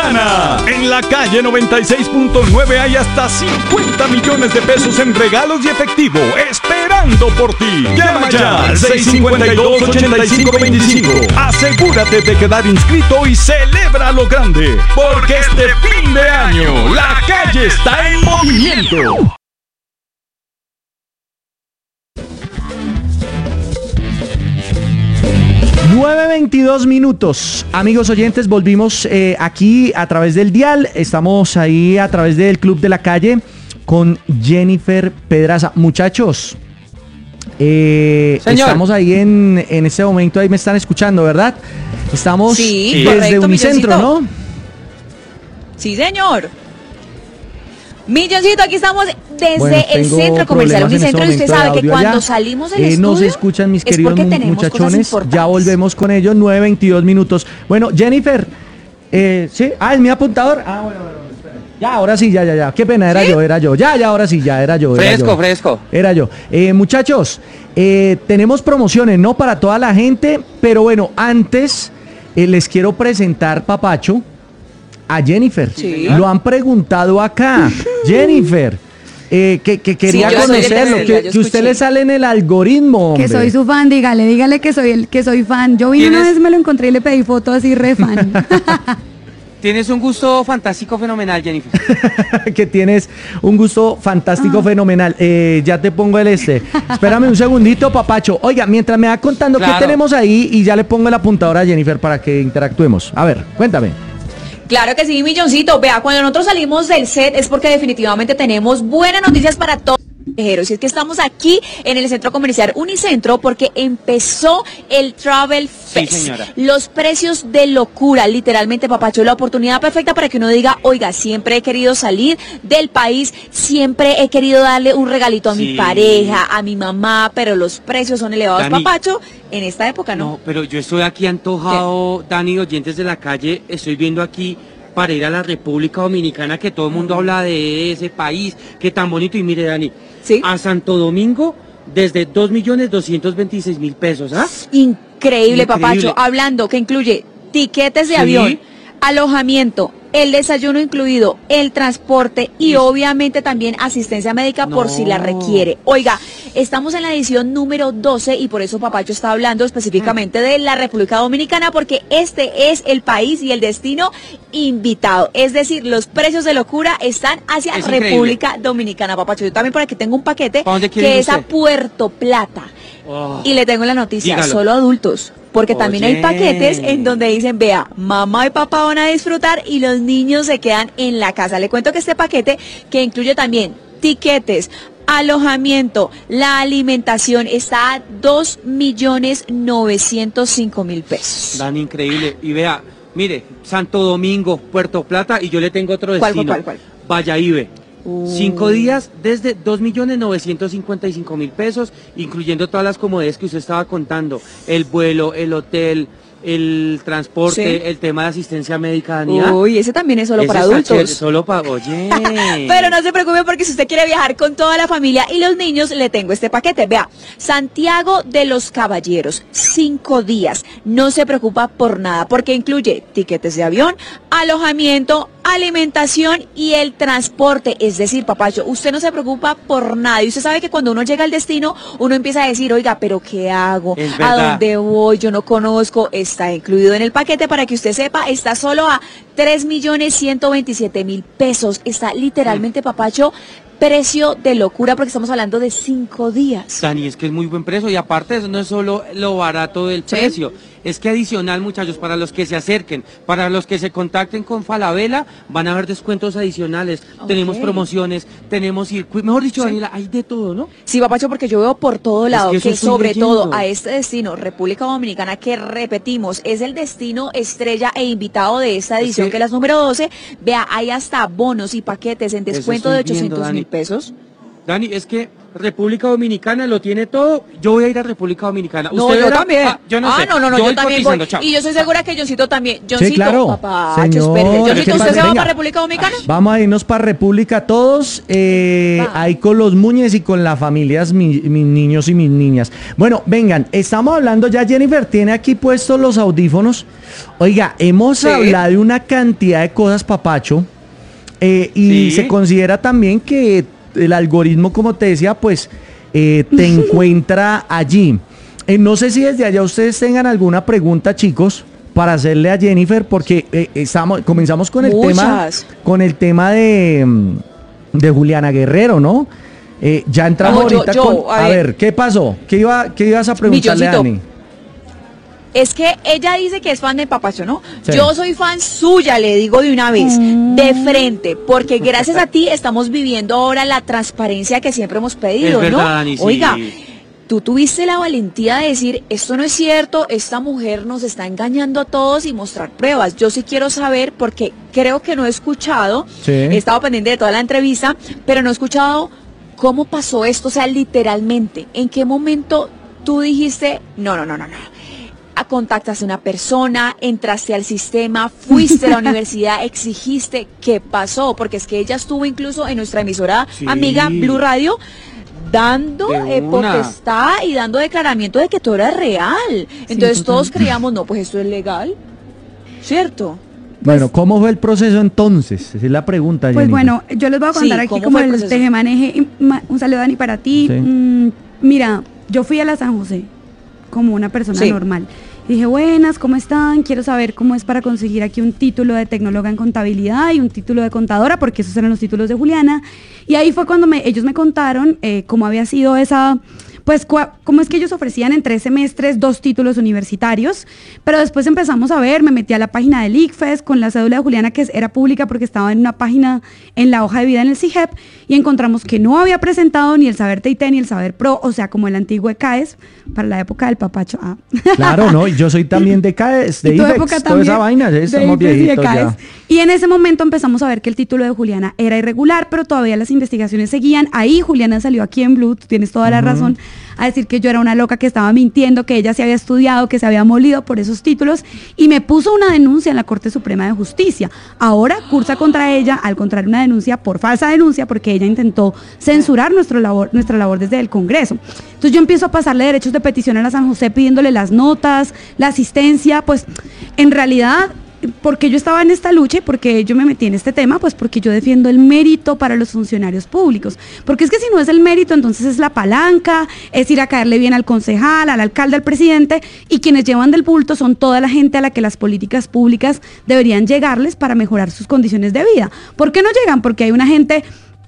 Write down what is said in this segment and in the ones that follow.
Gana. En la calle 96.9 hay hasta 50 millones de pesos en regalos y efectivo esperando por ti. Llama ya al 652-8525. Asegúrate de quedar inscrito y celebra lo grande. Porque este fin de año la calle está en movimiento. 9:22 minutos. Amigos oyentes, volvimos aquí a través del dial. Estamos ahí a través del Club de la Calle con Jennifer Pedraza. Muchachos, estamos ahí en este momento, ahí me están escuchando, ¿verdad? Estamos desde correcto, Unicentro, Milloncito. ¿no? Sí, señor. Milloncito, aquí estamos desde Bueno, el tengo centro comercial problemas en este Unicentro y usted momento de sabe que audio cuando allá. salimos del estudio Nos escuchan mis es queridos porque tenemos cosas muchachones. importantes. Ya volvemos con ellos, 9:22 minutos. Bueno, Jennifer, ¿sí? ¿Es mi apuntador? Bueno, espera. Ya, ahora sí, ya. Qué pena, era yo. Ya, ahora sí, era yo. Fresco. Era yo. Muchachos, tenemos promociones, ¿no? Para toda la gente, pero bueno, antes les quiero presentar, Papacho, a Jennifer. Sí. Lo han preguntado acá. Jennifer, que quería yo soy conocerlo, de que Televisa, yo usted le escuché. sale en el algoritmo, hombre. Que soy su fan, dígale que soy fan. Yo vine una vez, me lo encontré y le pedí foto así re fan. Tienes un gusto fantástico, fenomenal, Jennifer. Que tienes un gusto fantástico, fenomenal. Ya te pongo el Espérame un segundito, Papacho. Oiga, mientras me va contando qué Claro. tenemos ahí y ya le pongo el apuntador a Jennifer para que interactuemos. A ver, cuéntame. Claro que sí, Milloncito. Vea, cuando nosotros salimos del set es porque definitivamente tenemos buenas noticias para todos. Y es que estamos aquí en el centro comercial Unicentro porque empezó el Travel Fest. señora. Los precios de locura, literalmente, Papacho, la oportunidad perfecta para que uno diga, oiga, siempre he querido salir del país, siempre he querido darle un regalito a mi Sí. pareja, a mi mamá, pero los precios son elevados, Dani. Papacho, en esta época, ¿no? No, pero yo estoy aquí antojado, Dani, oyentes de la calle, estoy viendo aquí para ir a la República Dominicana, que todo el mundo habla de ese país, que tan bonito. Y mire, Dani, Sí. a Santo Domingo, desde 2.226.000 pesos, ¿ah? Increíble, Increíble. Papacho. Hablando que incluye tiquetes de Sí. avión, alojamiento, el desayuno incluido, el transporte y obviamente también asistencia médica por No. si la requiere. Oiga, estamos en la edición número 12 y por eso Papacho está hablando específicamente de la República Dominicana porque este es el país y el destino invitado. Es decir, los precios de locura están hacia Es increíble. República Dominicana, Papacho. Yo también por aquí tengo un paquete ¿Para dónde quiere que ir es a usted? Puerto Plata. Oh. Y le tengo la noticia, Dígalo. solo adultos, porque también hay Oye. paquetes en donde dicen, vea, mamá y papá van a disfrutar y los niños se quedan en la casa. Le cuento que este paquete, que incluye también tiquetes, alojamiento, la alimentación, está a 2.905.000 pesos. Dani, increíble. Y vea, mire, Santo Domingo, Puerto Plata, y yo le tengo otro ¿Cuál? destino. Valladolid. 5 días desde 2.955.000 pesos, incluyendo todas las comodidades que usted estaba contando, el vuelo, el hotel, el transporte, Sí. el tema de asistencia médica, Dani. ¿ah? Uy, ese también es solo Ese para está adultos. chévere, solo para, oye. Pero no se preocupe porque si usted quiere viajar con toda la familia y los niños, le tengo este paquete. Vea, Santiago de los Caballeros, 5 días. No se preocupa por nada porque incluye tiquetes de avión, alojamiento, alimentación y el transporte. Es decir, Papacho, usted no se preocupa por nada. Y usted sabe que cuando uno llega al destino, uno empieza a decir, oiga, pero ¿qué hago? Es ¿A verdad. dónde voy? Yo no conozco. Está incluido en el paquete para que usted sepa, está solo a 3.127.000 pesos. Está literalmente, Papacho, precio de locura porque estamos hablando de 5 días. Dani, es que es muy buen precio y aparte eso no es solo lo barato del Sí. precio, es que adicional, muchachos, para los que se acerquen, para los que se contacten con Falabella, van a haber descuentos adicionales, Ok. tenemos promociones, tenemos circuitos, mejor dicho, Sí. Daniela, hay de todo, ¿no? Sí, Papacho, porque yo veo por todo lado que eso que estoy sobre leyendo. todo a este destino, República Dominicana, que repetimos, es el destino estrella e invitado de esta edición, que- que es la número 12, vea, hay hasta bonos y paquetes en Eso descuento de estoy viendo, 800.000 Dani. pesos. Dani, es que República Dominicana lo tiene todo. Yo voy a ir a República Dominicana. No, ¿Usted yo verá? también. Yo no sé. No, Yo yo también cotizando, voy. chao. Y yo estoy segura que Johncito también. Sí, Johncito, claro. papá, Señor, espérese. ¿qué Johncito, ¿usted pasa? se va Venga. para República Dominicana? Vamos a irnos para República todos, ahí con los Muñez y con las familias, mis niños y mis niñas. Bueno, vengan, estamos hablando, ya Jennifer tiene aquí puestos los audífonos. Oiga, hemos Sí. hablado de una cantidad de cosas, papacho, y Sí. se considera también que el algoritmo, como te decía, pues te encuentra allí. No sé si desde allá ustedes tengan alguna pregunta, chicos, para hacerle a Jennifer, porque comenzamos con Muchas. el tema de Juliana Guerrero, ¿no? Ya entramos No, ahorita yo, con... a A ver. ver, ¿qué pasó? ¿Qué ibas a preguntarle a Johncito. Dani? Es que ella dice que es fan de Papacho, ¿no? Sí. Yo soy fan suya, le digo de una vez, de frente, porque gracias a ti estamos viviendo ahora la transparencia que siempre hemos pedido, Es ¿no? verdad, Dani, sí. Oiga, tú tuviste la valentía de decir, esto no es cierto, esta mujer nos está engañando a todos y mostrar pruebas. Yo sí quiero saber, porque creo que no he escuchado, Sí. he estado pendiente de toda la entrevista, pero no he escuchado cómo pasó esto, o sea, literalmente, en qué momento tú dijiste, no. Contactaste a una persona, entraste al sistema, fuiste a la universidad, exigiste, ¿qué pasó? Porque es que ella estuvo incluso en nuestra emisora Sí. amiga Blue Radio dando De una. potestad y dando declaramiento de que todo era real. Entonces todos creíamos, no, pues esto es legal, ¿cierto? Bueno, ¿cómo fue el proceso entonces? Esa es la pregunta, Pues Jennifer. bueno, yo les voy a contar Sí, aquí ¿cómo como fue el el proceso? tejemaneje. Un saludo, Dani, para ti. Sí. Mira, yo fui a la San José como una persona Sí. normal. Y dije, buenas, ¿cómo están? Quiero saber cómo es para conseguir aquí un título de tecnóloga en contabilidad y un título de contadora, porque esos eran los títulos de Juliana. Y ahí fue cuando ellos me contaron cómo había sido esa... Pues cómo es que ellos ofrecían en 3 semestres 2 títulos universitarios, pero después empezamos a ver, me metí a la página del ICFES con la cédula de Juliana, que era pública porque estaba en una página en la hoja de vida en el CIGEP, y encontramos que no había presentado ni el Saber TIT ni el Saber Pro, o sea, como el antiguo ECAES, para la época del papacho. Claro, ¿no? Y yo soy también de CAES, de Y tu IBEX, época toda también, esa vaina, ya de estamos IFES y de viejitos CAES. ya. Y en ese momento empezamos a ver que el título de Juliana era irregular, pero todavía las investigaciones seguían. Ahí Juliana salió aquí en Blue, tú tienes toda la razón, a decir que yo era una loca que estaba mintiendo, que ella se había estudiado, que se había molido por esos títulos, y me puso una denuncia en la Corte Suprema de Justicia. Ahora cursa contra ella, al contrario, una denuncia por falsa denuncia, porque ella intentó censurar nuestra labor desde el Congreso. Entonces yo empiezo a pasarle derechos de petición a la San José pidiéndole las notas, la asistencia, pues en realidad... Porque yo estaba en esta lucha y porque yo me metí en este tema, pues porque yo defiendo el mérito para los funcionarios públicos. Porque es que si no es el mérito, entonces es la palanca, es ir a caerle bien al concejal, al alcalde, al presidente, y quienes llevan del bulto son toda la gente a la que las políticas públicas deberían llegarles para mejorar sus condiciones de vida. ¿Por qué no llegan? Porque hay una gente...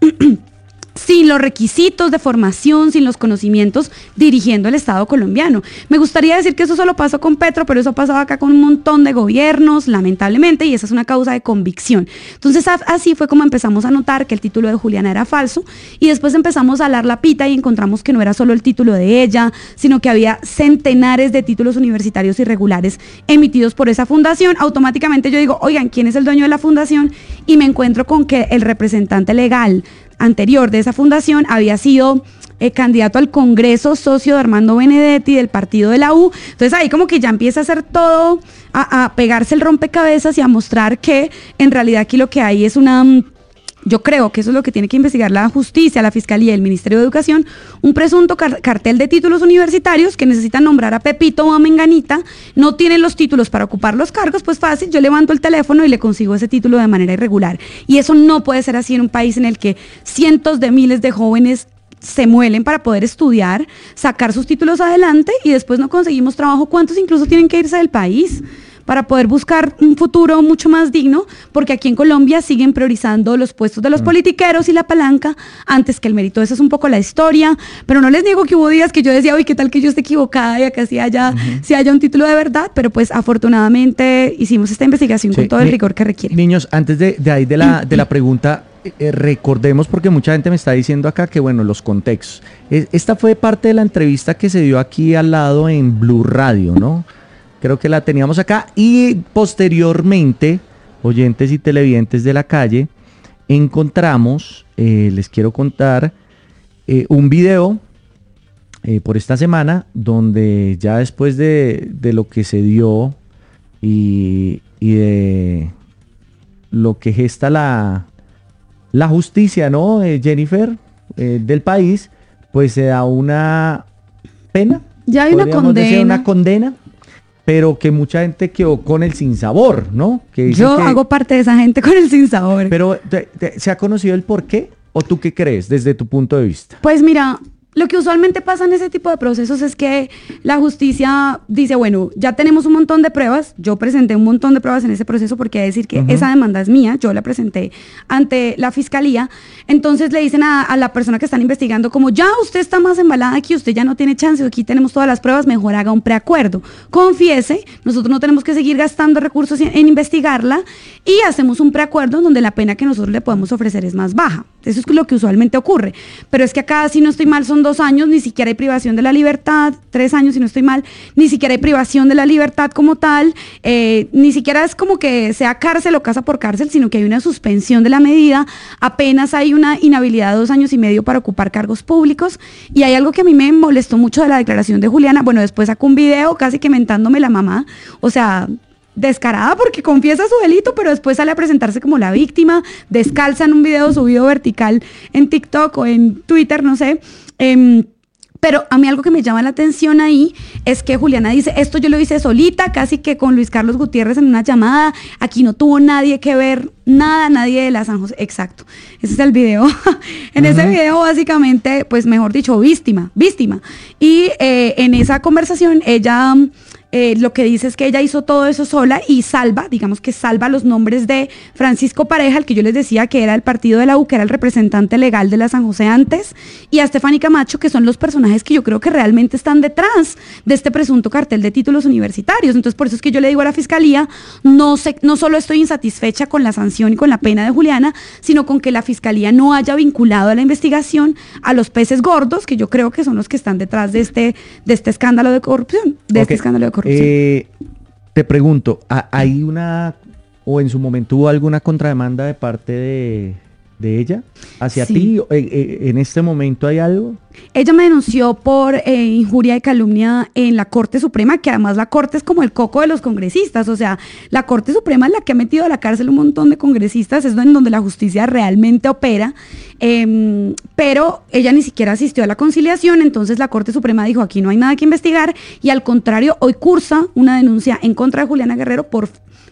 sin los requisitos de formación, sin los conocimientos, dirigiendo el Estado colombiano. Me gustaría decir que eso solo pasó con Petro, pero eso ha pasado acá con un montón de gobiernos, lamentablemente, y esa es una causa de convicción. Entonces, así fue como empezamos a notar que el título de Juliana era falso, y después empezamos a alar la pita y encontramos que no era solo el título de ella, sino que había centenares de títulos universitarios irregulares emitidos por esa fundación. Automáticamente yo digo, oigan, ¿quién es el dueño de la fundación? Y me encuentro con que el representante legal anterior de esa fundación había sido candidato al Congreso, socio de Armando Benedetti del partido de la U. Entonces ahí como que ya empieza a hacer todo, a pegarse el rompecabezas y a mostrar que en realidad aquí lo que hay es una... Yo creo que eso es lo que tiene que investigar la justicia, la fiscalía y el Ministerio de Educación, un presunto cartel de títulos universitarios que necesitan nombrar a Pepito o a Menganita, no tienen los títulos para ocupar los cargos, pues fácil, yo levanto el teléfono y le consigo ese título de manera irregular. Y eso no puede ser así en un país en el que cientos de miles de jóvenes se muelen para poder estudiar, sacar sus títulos adelante y después no conseguimos trabajo. ¿Cuántos incluso tienen que irse del país para poder buscar un futuro mucho más digno? Porque aquí en Colombia siguen priorizando los puestos de los politiqueros y la palanca antes que el mérito. Esa es un poco la historia, pero no les niego que hubo días que yo decía, uy, qué tal que yo esté equivocada y acá sí haya un título de verdad, pero pues afortunadamente hicimos esta investigación con todo el rigor que requiere. Niños, antes de la pregunta, recordemos, porque mucha gente me está diciendo acá que, bueno, los contextos. Esta fue parte de la entrevista que se dio aquí al lado en Blue Radio, ¿no? Creo que la teníamos acá y posteriormente, oyentes y televidentes de la calle, encontramos, les quiero contar, un video por esta semana donde ya después de lo que se dio y de lo que gesta la justicia, ¿no? Jennifer, del país, pues se da una pena. Ya hay una condena, pero que mucha gente quedó con el sinsabor, ¿no? Yo hago parte de esa gente con el sinsabor. Pero, ¿se ha conocido el por qué? ¿O tú qué crees desde tu punto de vista? Pues mira, lo que usualmente pasa en ese tipo de procesos es que la justicia dice, bueno, ya tenemos un montón de pruebas, yo presenté un montón de pruebas en ese proceso porque hay que decir que esa demanda es mía, yo la presenté ante la fiscalía, entonces le dicen a la persona que están investigando como, ya usted está más embalada aquí, usted ya no tiene chance, aquí tenemos todas las pruebas, mejor haga un preacuerdo, confiese, nosotros no tenemos que seguir gastando recursos en investigarla y hacemos un preacuerdo donde la pena que nosotros le podemos ofrecer es más baja. Eso es lo que usualmente ocurre, pero es que acá, si no estoy mal, son 2 años, ni siquiera hay privación de la libertad, 3 años si no estoy mal, ni siquiera hay privación de la libertad como tal, ni siquiera es como que sea cárcel o casa por cárcel, sino que hay una suspensión de la medida, apenas hay una inhabilidad de 2 años y medio para ocupar cargos públicos, y hay algo que a mí me molestó mucho de la declaración de Juliana, bueno, después sacó un video casi que mentándome la mamá, o sea, descarada porque confiesa su delito, pero después sale a presentarse como la víctima, descalza en un video subido vertical en TikTok o en Twitter, no sé. Pero a mí algo que me llama la atención ahí es que Juliana dice, esto yo lo hice solita, casi que con Luis Carlos Gutiérrez en una llamada, aquí no tuvo nadie que ver, nada, nadie de la San José, exacto, ese es el video. En ese video básicamente, pues mejor dicho, víctima, y en esa conversación ella... lo que dice es que ella hizo todo eso sola y salva los nombres de Francisco Pareja, el que yo les decía que era del partido de la U, que era el representante legal de la San José antes, y a Estefany Camacho, que son los personajes que yo creo que realmente están detrás de este presunto cartel de títulos universitarios. Entonces, por eso es que yo le digo a la fiscalía, no solo estoy insatisfecha con la sanción y con la pena de Juliana, sino con que la fiscalía no haya vinculado a la investigación a los peces gordos, que yo creo que son los que están detrás de este escándalo de corrupción, este escándalo de corrupción. Te pregunto, ¿hay o en su momento hubo alguna contrademanda de parte de ella hacia ti? ¿En este momento hay algo? Ella me denunció por injuria y calumnia en la Corte Suprema, que además la Corte es como el coco de los congresistas, o sea, la Corte Suprema es la que ha metido a la cárcel un montón de congresistas, es en donde la justicia realmente opera, pero ella ni siquiera asistió a la conciliación, entonces la Corte Suprema dijo, aquí no hay nada que investigar, y al contrario, hoy cursa una denuncia en contra de Juliana Guerrero por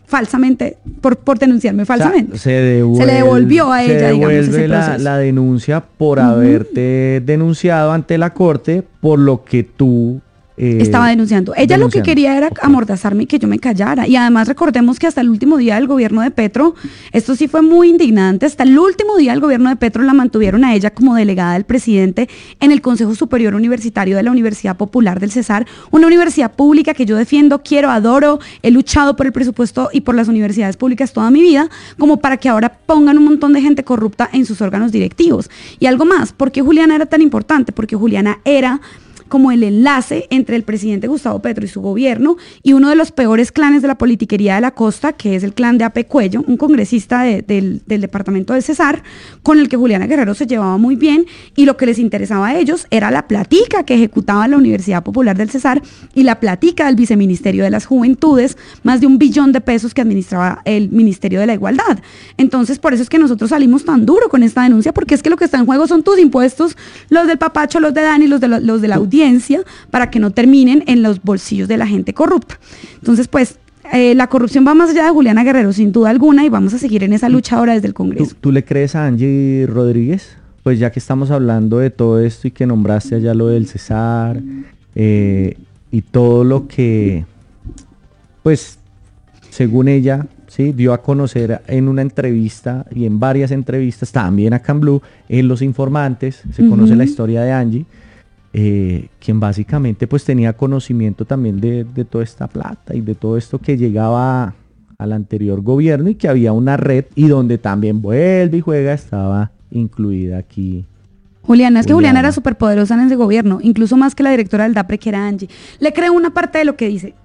denunciarme falsamente. O sea, se le devolvió a ella, digamos, ese proceso. La denuncia por haberte denunciado ante la corte por lo que tú estaba denunciando. Ella lo que quería era amordazarme y que yo me callara. Y además recordemos que hasta el último día del gobierno de Petro, esto sí fue muy indignante, hasta el último día del gobierno de Petro la mantuvieron a ella como delegada del presidente en el Consejo Superior Universitario de la Universidad Popular del Cesar, una universidad pública que yo defiendo, quiero, adoro, he luchado por el presupuesto y por las universidades públicas toda mi vida, como para que ahora pongan un montón de gente corrupta en sus órganos directivos. Y algo más, ¿por qué Juliana era tan importante? Porque Juliana era como el enlace entre el presidente Gustavo Petro y su gobierno y uno de los peores clanes de la politiquería de la costa, que es el clan de Ape Cuello, un congresista del departamento del Cesar, con el que Juliana Guerrero se llevaba muy bien, y lo que les interesaba a ellos era la platica que ejecutaba la Universidad Popular del Cesar y la platica del Viceministerio de las Juventudes, más de $1 billón que administraba el Ministerio de la Igualdad. Entonces, por eso es que nosotros salimos tan duro con esta denuncia, porque es que lo que está en juego son tus impuestos, los del papacho, los de Dani, los de la audiencia, para que no terminen en los bolsillos de la gente corrupta. Entonces, pues, la corrupción va más allá de Juliana Guerrero, sin duda alguna, y vamos a seguir en esa lucha ahora desde el Congreso. ¿Tú le crees a Angie Rodríguez? Pues ya que estamos hablando de todo esto y que nombraste allá lo del Cesar, y todo lo que, pues, según ella, sí, dio a conocer en una entrevista y en varias entrevistas, también acá en Blue, en Los Informantes, se conoce la historia de Angie, quien básicamente pues tenía conocimiento también de toda esta plata y de todo esto que llegaba al anterior gobierno, y que había una red y donde también vuelve y juega, estaba incluida aquí Juliana. Es que Juliana era súper poderosa en ese gobierno, incluso más que la directora del DAPRE, que era Angie. Le creo una parte de lo que dice,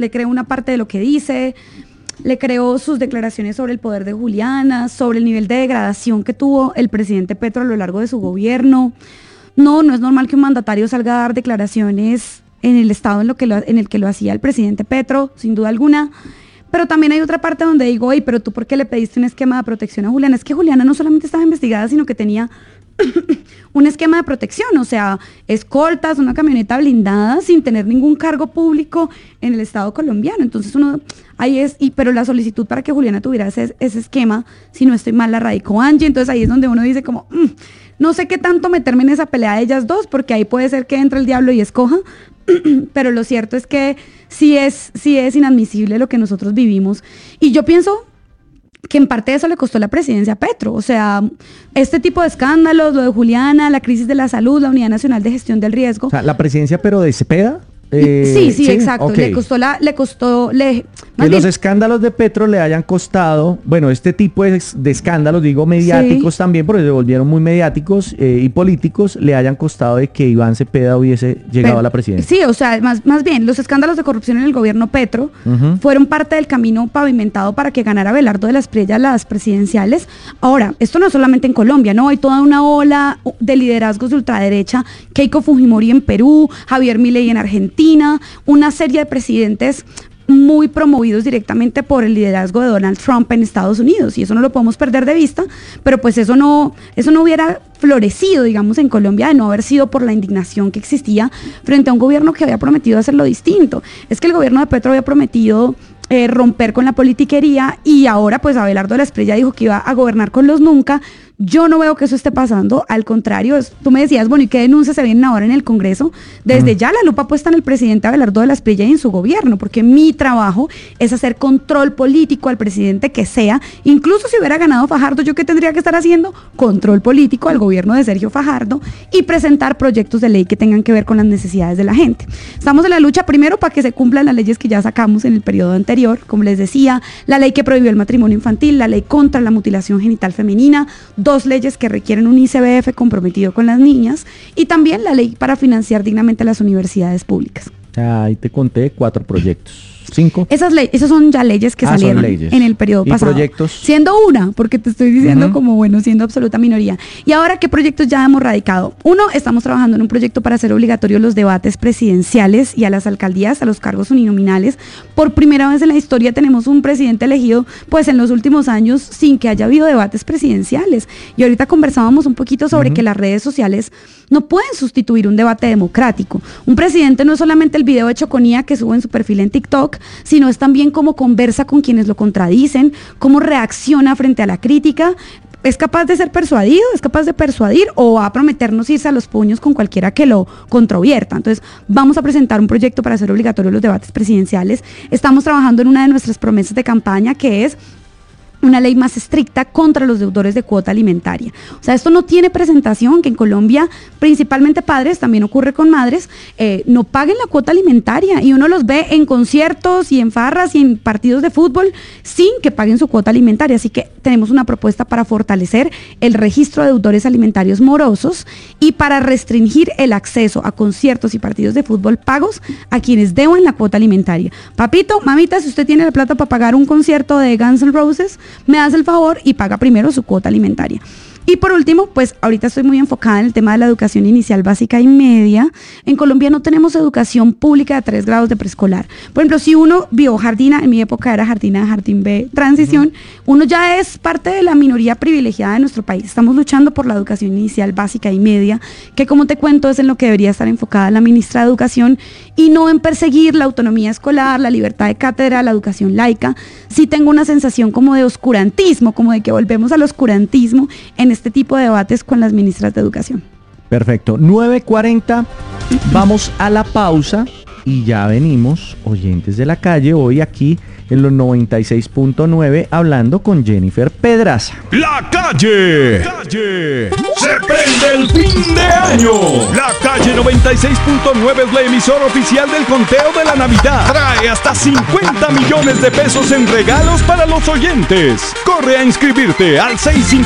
le creo sus declaraciones sobre el poder de Juliana, sobre el nivel de degradación que tuvo el presidente Petro a lo largo de su gobierno. no es normal que un mandatario salga a dar declaraciones en el estado en el que lo hacía el presidente Petro, sin duda alguna. Pero también hay otra parte donde digo, oye, pero tú ¿por qué le pediste un esquema de protección a Juliana? Es que Juliana no solamente estaba investigada, sino que tenía un esquema de protección, o sea, escoltas, una camioneta blindada sin tener ningún cargo público en el Estado colombiano. Entonces pero la solicitud para que Juliana tuviera ese esquema, si no estoy mal, la radicó Angie. Entonces ahí es donde uno dice como, no sé qué tanto meterme en esa pelea de ellas dos, porque ahí puede ser que entre el diablo y escoja. Pero lo cierto es que sí es inadmisible lo que nosotros vivimos. Y yo pienso que en parte eso le costó la presidencia a Petro. O sea, este tipo de escándalos, lo de Juliana, la crisis de la salud, la Unidad Nacional de Gestión del Riesgo. O sea, la presidencia, pero de Cepeda. Sí, exacto. Okay. Que los escándalos de Petro le hayan costado, bueno, este tipo de escándalos, digo mediáticos también, porque se volvieron muy mediáticos y políticos, le hayan costado de que Iván Cepeda hubiese llegado a la presidencia. Sí, o sea, más bien, los escándalos de corrupción en el gobierno Petro fueron parte del camino pavimentado para que ganara Abelardo de la Espriella las presidenciales. Ahora, esto no es solamente en Colombia, ¿no? Hay toda una ola de liderazgos de ultraderecha, Keiko Fujimori en Perú, Javier Milei en Argentina, una serie de presidentes muy promovidos directamente por el liderazgo de Donald Trump en Estados Unidos, y eso no lo podemos perder de vista, pero pues eso no hubiera florecido, digamos, en Colombia de no haber sido por la indignación que existía frente a un gobierno que había prometido hacerlo distinto. Es que el gobierno de Petro había prometido romper con la politiquería, y ahora pues Abelardo de la Espriella dijo que iba a gobernar con los nunca. Yo no veo que eso esté pasando, al contrario, tú me decías, bueno, ¿y qué denuncias se vienen ahora en el Congreso? Desde ya la lupa puesta en el presidente Abelardo de la Espriella y en su gobierno, porque mi trabajo es hacer control político al presidente que sea. Incluso si hubiera ganado Fajardo, ¿yo qué tendría que estar haciendo? Control político al gobierno de Sergio Fajardo y presentar proyectos de ley que tengan que ver con las necesidades de la gente. Estamos en la lucha primero para que se cumplan las leyes que ya sacamos en el periodo anterior, como les decía, la ley que prohibió el matrimonio infantil, la ley contra la mutilación genital femenina, 2 leyes que requieren un ICBF comprometido con las niñas, y también la ley para financiar dignamente las universidades públicas. Ahí te conté 4 proyectos. 5. Esas son ya leyes que salieron en el periodo pasado. Proyectos. Siendo una, porque te estoy diciendo como, bueno, siendo absoluta minoría. Y ahora, ¿qué proyectos ya hemos radicado? Uno, estamos trabajando en un proyecto para hacer obligatorios los debates presidenciales y a las alcaldías, a los cargos uninominales. Por primera vez en la historia tenemos un presidente elegido, pues en los últimos años, sin que haya habido debates presidenciales. Y ahorita conversábamos un poquito sobre que las redes sociales no pueden sustituir un debate democrático. Un presidente no es solamente el video de choconía que sube en su perfil en TikTok, sino es también cómo conversa con quienes lo contradicen, cómo reacciona frente a la crítica. ¿Es capaz de ser persuadido? ¿Es capaz de persuadir? ¿O va a prometernos irse a los puños con cualquiera que lo controvierta? Entonces, vamos a presentar un proyecto para hacer obligatorios los debates presidenciales. Estamos trabajando en una de nuestras promesas de campaña, que es una ley más estricta contra los deudores de cuota alimentaria. O sea, esto no tiene presentación, que en Colombia, principalmente padres, también ocurre con madres, no paguen la cuota alimentaria, y uno los ve en conciertos y en farras y en partidos de fútbol sin que paguen su cuota alimentaria. Así que tenemos una propuesta para fortalecer el registro de deudores alimentarios morosos y para restringir el acceso a conciertos y partidos de fútbol pagos a quienes deban la cuota alimentaria. Papito, mamita, si usted tiene la plata para pagar un concierto de Guns N' Roses, me hace el favor y paga primero su cuota alimentaria. Y por último, pues ahorita estoy muy enfocada en el tema de la educación inicial, básica y media. En Colombia no tenemos educación pública de 3 grados de preescolar. Por ejemplo, si uno vio Jardina, en mi época era Jardina, Jardín B, transición, uno ya es parte de la minoría privilegiada de nuestro país. Estamos luchando por la educación inicial, básica y media, que, como te cuento, es en lo que debería estar enfocada la ministra de Educación, y no en perseguir la autonomía escolar, la libertad de cátedra, la educación laica. Sí tengo una sensación como de oscurantismo, como de que volvemos al oscurantismo en este tipo de debates con las ministras de Educación. Perfecto, 9:40, vamos a la pausa y ya venimos, oyentes de la calle, hoy aquí en los 96.9 hablando con Jennifer Pedraza. La calle. Se prende el fin de año. La calle 96.9 es la emisora oficial del conteo de la Navidad. Trae hasta 50 millones de pesos en regalos para los oyentes. Corre a inscribirte al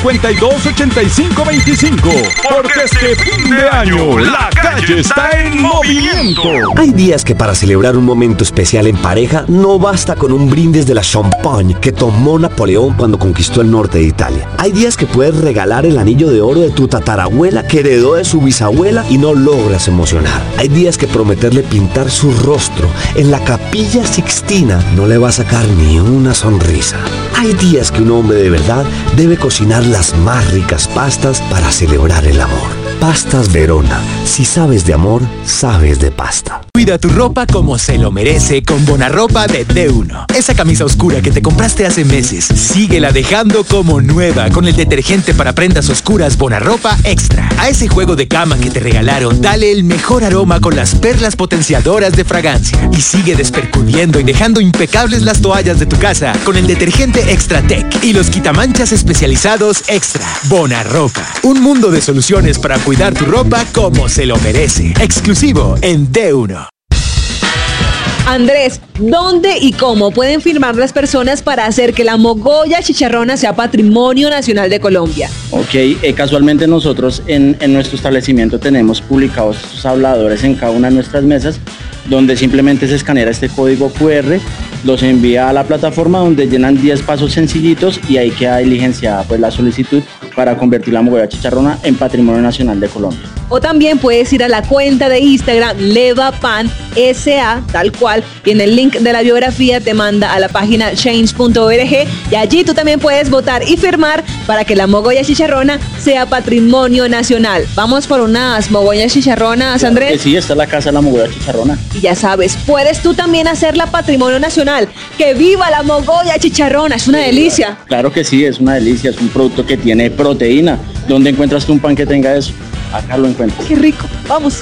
652-8525, porque este fin de año la calle está en movimiento. Hay días que para celebrar un momento especial en pareja no basta con un brindis de la champagne que tomó Napoleón cuando conquistó el norte de Italia. Hay días que puedes regalar el anillo de oro de tu tatarabuela que heredó de su bisabuela y no logras emocionar. Hay días que prometerle pintar su rostro en la Capilla Sixtina no le va a sacar ni una sonrisa. Hay días que un hombre de verdad debe cocinar las más ricas pastas para celebrar el amor. Pastas Verona. Si sabes de amor, sabes de pasta. Cuida tu ropa como se lo merece con Bonarropa de D1. Esa camisa oscura que te compraste hace meses, síguela dejando como nueva con el detergente para prendas oscuras Bonarropa Extra. A ese juego de cama que te regalaron, dale el mejor aroma con las perlas potenciadoras de fragancia. Y sigue despercudiendo y dejando impecables las toallas de tu casa con el detergente Extra Tech y los quitamanchas especializados Extra. Bonarropa. Un mundo de soluciones para cuidar tu ropa como se lo merece. Exclusivo en D1. Andrés, ¿dónde y cómo pueden firmar las personas para hacer que la mogolla chicharrona sea patrimonio nacional de Colombia? Ok, casualmente nosotros en nuestro establecimiento tenemos publicados estos habladores en cada una de nuestras mesas, donde simplemente se escanea este código QR, los envía a la plataforma donde llenan 10 pasos sencillitos y ahí queda diligenciada pues la solicitud para convertir la mogolla chicharrona en patrimonio nacional de Colombia. O también puedes ir a la cuenta de Instagram Levapan SA, tal cual, y en el link de la biografía te manda a la página change.org y allí tú también puedes votar y firmar para que la mogolla chicharrona sea patrimonio nacional. Vamos por unas mogollas chicharronas, Andrés. Sí, esta es la casa de la mogolla chicharrona. Y ya sabes, puedes tú también hacerla patrimonio nacional. ¡Que viva la mogolla chicharrona! Es una delicia. Claro que sí, es una delicia, es un producto que tiene proteína. ¿Dónde encuentras tú un pan que tenga eso? Acá lo encuentras. ¡Qué rico! Vamos.